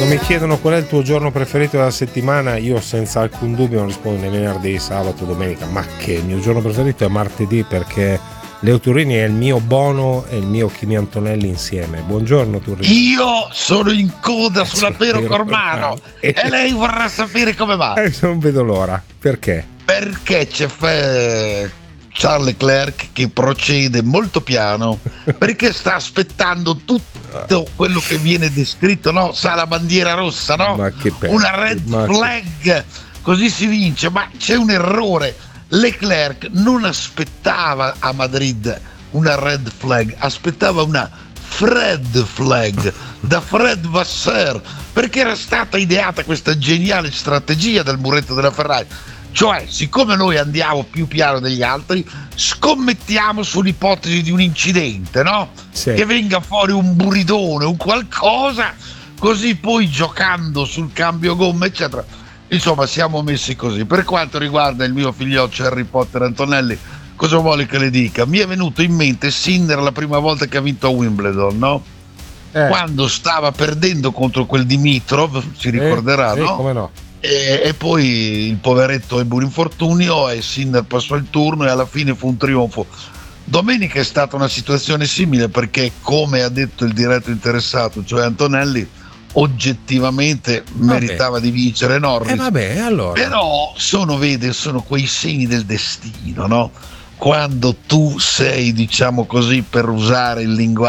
Quando mi chiedono qual è il tuo giorno preferito della settimana, io senza alcun dubbio non rispondo né venerdì, sabato, domenica, ma che il mio giorno preferito è martedì, perché Leo Turini è il mio Bono e il mio Kimi Antonelli insieme. Buongiorno Turini. Io sono in coda sulla Pero Cormano e lei vorrà sapere come va. Non vedo l'ora. Perché? Perché c'è Charles Leclerc che procede molto piano, perché sta aspettando tutto quello che viene descritto, no? Sa la bandiera rossa, no? Ma che una red flag, così si vince, ma c'è un errore. Leclerc non aspettava a Madrid una red flag, aspettava una Fred flag da Fred Vasseur, perché era stata ideata questa geniale strategia del muretto della Ferrari. Cioè, siccome noi andiamo più piano degli altri, scommettiamo sull'ipotesi di un incidente, no? Sì. Che venga fuori un buridone, un qualcosa, così poi giocando sul cambio gomme, eccetera. Insomma, siamo messi così. Per quanto riguarda il mio figlioccio Harry Potter Antonelli, cosa vuole che le dica? Mi è venuto in mente Sinner la prima volta che ha vinto a Wimbledon, no? Quando stava perdendo contro quel Dimitrov, si ricorderà, no? Come no? E poi il poveretto ebbe un infortunio e Sinner passò il turno e alla fine fu un trionfo. Domenica è stata una situazione simile, perché, come ha detto il diretto interessato, cioè Antonelli, oggettivamente meritava di vincere Norris. Allora. Però sono quei segni del destino, no? Quando tu sei, diciamo così, per usare il linguaggio